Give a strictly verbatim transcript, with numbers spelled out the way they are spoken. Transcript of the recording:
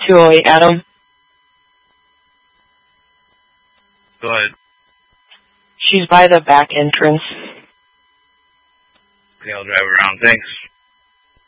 two oh eight, Adam. Go ahead. She's by the back entrance. Okay, I'll drive around. Thanks.